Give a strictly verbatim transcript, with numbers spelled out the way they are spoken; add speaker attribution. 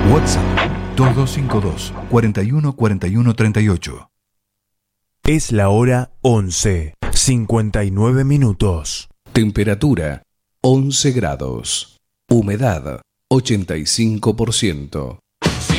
Speaker 1: WhatsApp dos dos cinco dos, cuarenta y uno, cuarenta y uno, treinta y ocho.
Speaker 2: Es la hora once, cincuenta y nueve minutos.
Speaker 3: Temperatura once grados. Humedad ochenta y cinco por ciento.